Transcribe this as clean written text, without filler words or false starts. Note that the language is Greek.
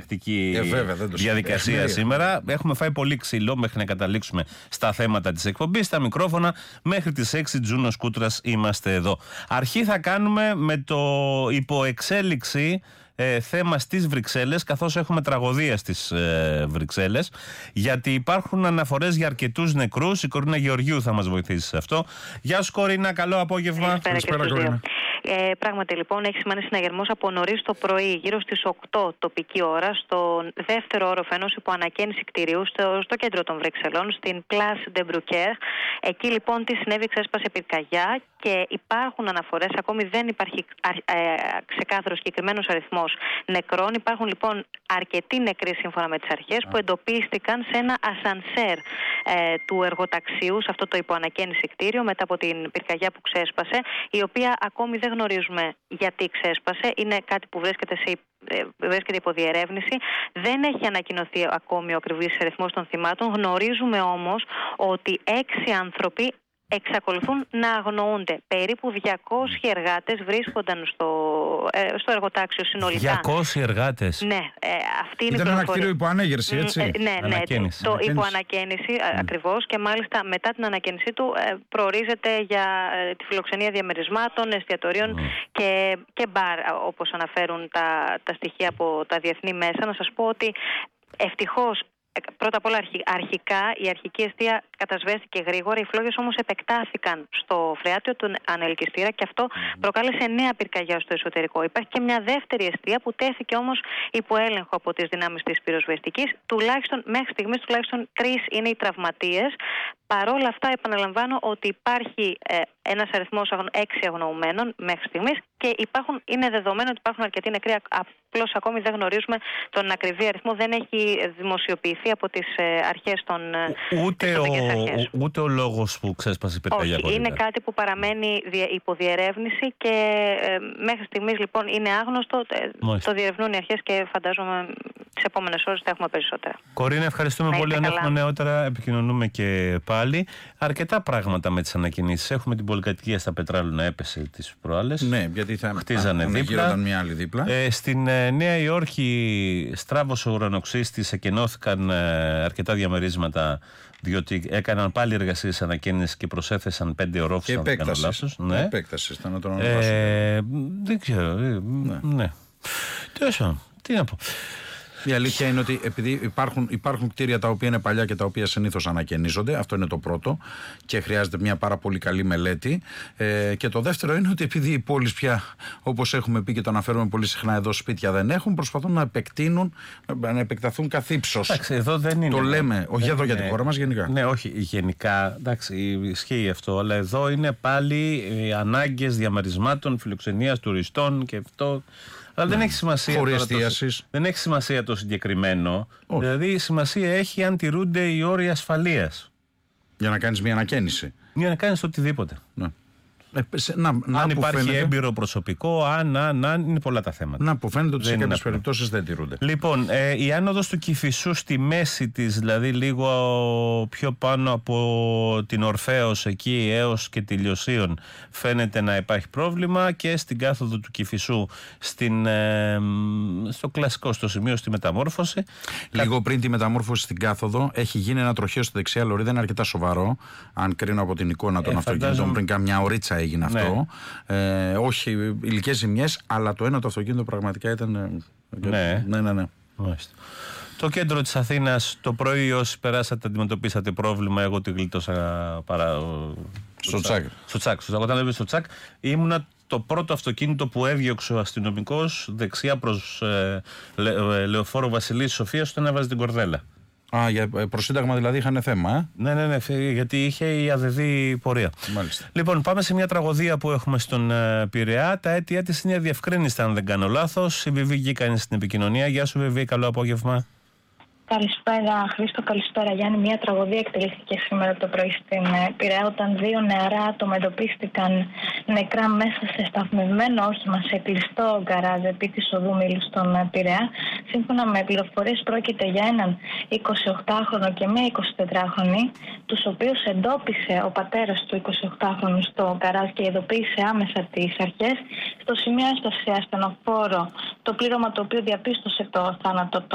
συναρπαστική διαδικασία σήμερα. Έχουμε φάει πολύ ξύλο μέχρι να καταλήξουμε στα θέματα της εκπομπής. Στα μικρόφωνα μέχρι τις 6 Τζούνος Κούτρας είμαστε εδώ. Αρχή θα κάνουμε με το υποεξέλιξη θέμα στις Βρυξέλλες, καθώς έχουμε τραγωδία στις Βρυξέλλες, γιατί υπάρχουν αναφορές για αρκετούς νεκρούς. Η Κορίνα Γεωργίου θα μας βοηθήσει σε αυτό. Γεια σου Κορίνα, καλό απόγευμα. Καλησπέρα Κορίνα. Πράγματι λοιπόν έχει σημαίνει συναγερμός από νωρίς το πρωί, γύρω στις 8 τοπική ώρα, στο δεύτερο όροφο ενός υποανακαίνιση κτηρίου στο κέντρο των Βρυξελών, στην Place de Brucker. Εκεί λοιπόν τι συνέβη, ξέσπασε πυρκαγιά και υπάρχουν αναφορές, ακόμη δεν υπάρχει ξεκάθαρος συγκεκριμένος αριθμός νεκρών. Υπάρχουν λοιπόν αρκετοί νεκροί σύμφωνα με τις αρχές που εντοπίστηκαν σε ένα ασανσέρ του εργοταξίου, σε αυτό το υποανακαίνιση κτίριο, μετά από την πυρκαγιά που ξέσπασε, η οποία ακόμη δεν γνωρίζουμε γιατί ξέσπασε. Είναι κάτι που βρίσκεται υπό διερεύνηση. Δεν έχει ανακοινωθεί ακόμη ο ακριβής αριθμός των θυμάτων. Γνωρίζουμε όμως ότι 6 άνθρωποι εξακολουθούν να αγνοούνται. Περίπου 200 εργάτες βρίσκονταν στο εργοτάξιο συνολικά. 200 εργάτες. Ναι, αυτή είναι ήταν ένα κτίριο υποανέγερση, έτσι. Ναι, το υποανακαίνιση ακριβώς, και μάλιστα μετά την ανακαίνισή του προορίζεται για τη φιλοξενία διαμερισμάτων, εστιατορίων και μπαρ, όπως αναφέρουν τα στοιχεία από τα διεθνή μέσα. Να σας πω ότι ευτυχώς, πρώτα απ' όλα αρχικά η αρχική εστία κατασβέστηκε γρήγορα, οι φλόγες όμως επεκτάθηκαν στο φρεάτιο του ανελκυστήρα και αυτό προκάλεσε νέα πυρκαγιά στο εσωτερικό. Υπάρχει και μια δεύτερη εστία που τέθηκε όμως υπό έλεγχο από τις δυνάμεις της πυροσβεστικής. Μέχρι στιγμής τουλάχιστον 3 είναι οι τραυματίες. Παρόλα αυτά επαναλαμβάνω ότι υπάρχει ένας αριθμός 6 αγνοουμένων μέχρι στιγμής και είναι δεδομένο ότι υπάρχουν αρκετοί νεκροί. Απλώς ακόμη δεν γνωρίζουμε τον ακριβή αριθμό, δεν έχει δημοσιοποιηθεί από τις αρχές των αρχές. Ούτε ο λόγος που ξέσπασε η πυρκαγιά. Όχι, είναι κάτι που παραμένει υπό διερεύνηση και μέχρι στιγμής λοιπόν είναι άγνωστο. Το διερευνούν οι αρχές και φαντάζομαι τις επόμενες ώρες θα έχουμε περισσότερα. Κορίνα, ευχαριστούμε πολύ. Αν έχουμε νεότερα επικοινωνούμε και πάλι. Αρκετά πράγματα με τις ανακοινήσεις. Έχουμε την πολυκατοικία στα Πετράλου να έπεσε τις προάλλες. Ναι, γιατί θα χτίζανε δίπλα. Μια άλλη δίπλα. Στην Νέα Υόρκη στράβωσε ο ουρανοξύστης, εκενώθηκαν αρκετά διαμερίσματα, διότι έκαναν πάλι εργασίες ανακαίνησης και προσέθεσαν 5 ορόφους. Και επέκτασης. Ναι. Επέκτασης ήταν να τον ονομάσουμε. Δεν ξέρω. Ναι. Τι να πω. Η αλήθεια είναι ότι επειδή υπάρχουν κτίρια τα οποία είναι παλιά και τα οποία συνήθως ανακαινίζονται, αυτό είναι το πρώτο και χρειάζεται μια πάρα πολύ καλή μελέτη. Και το δεύτερο είναι ότι επειδή οι πόλεις πια, όπως έχουμε πει και το αναφέρουμε πολύ συχνά εδώ, σπίτια δεν έχουν, προσπαθούν να επεκταθούν καθ' ύψος. Εντάξει, εδώ δεν είναι. Το λέμε, όχι εδώ για τη χώρα μας, γενικά. Ναι, όχι, γενικά, εντάξει, ισχύει αυτό, αλλά εδώ είναι πάλι ανάγκες διαμερισμάτων, φιλοξενίας τουριστών και αυτό. Αλλά δεν έχει σημασία. Δεν έχει σημασία το συγκεκριμένο. Όχι. Δηλαδή η σημασία έχει αν τηρούνται οι όροι ασφαλείας. Για να κάνεις μια ανακαίνιση. Για να κάνεις οτιδήποτε. Ναι. Αν υπάρχει έμπειρο προσωπικό, αν είναι πολλά τα θέματα. Να που φαίνεται ότι σε κάποιες περιπτώσεις δεν τηρούνται. Λοιπόν, η άνοδος του Κηφισού στη μέση της, δηλαδή λίγο πιο πάνω από την Ορφέως εκεί έως και τη Λιωσίων, φαίνεται να υπάρχει πρόβλημα, και στην κάθοδο του Κηφισού στο κλασικό, στο σημείο στη μεταμόρφωση. Λίγο πριν τη μεταμόρφωση στην κάθοδο έχει γίνει ένα τροχαίο στη δεξιά λωρίδα, είναι αρκετά σοβαρό, αν κρίνω από την εικόνα των αυτοκινήτων. Πριν κάμια ωρίτσα έγινε αυτό. Όχι υλικές ζημιές, αλλά το ένα το αυτοκίνητο πραγματικά ήταν. Ναι. Μάλιστα. Το κέντρο της Αθήνας το πρωί, όσοι περάσατε, αντιμετωπίσατε πρόβλημα. Εγώ τη γλίτωσα στο Τσάκ. Όταν έβγαινε στο Τσάκ, ήμουνα το πρώτο αυτοκίνητο που έδιωξε ο αστυνομικός δεξιά προς Λεωφόρο Βασιλής Σοφίας, όταν έβαζε την κορδέλα. Για προσύνταγμα δηλαδή είχαν θέμα. Ναι, γιατί είχε η ΑΔΔ πορεία. Μάλιστα. Λοιπόν, πάμε σε μια τραγωδία που έχουμε στον Πειραιά. Τα αίτια της είναι αδιευκρίνηστα, αν δεν κάνω λάθος. Η Βιβί Γκίκανη στην επικοινωνία. Γεια σου, Βιβί, καλό απόγευμα. Καλησπέρα Χρήστο, καλησπέρα Γιάννη. Μια τραγωδία εκτελήθηκε σήμερα το πρωί στην Πειραιά, όταν 2 νεαρά άτομα εντοπίστηκαν νεκρά μέσα σε σταθμευμένο όχημα σε κλειστό γκαράζ επί της οδού Μήλου στον Πειραιά. Σύμφωνα με πληροφορίες πρόκειται για έναν 28χρονο και μια 24χρονη, τους οποίους εντόπισε ο πατέρας του 28χρονου στο γκαράζ και ειδοποίησε άμεσα τις αρχές. Στο σημείο έφτασε ασθενοφόρο το πλήρωμα, το οποίο διαπίστωσε το θάνατο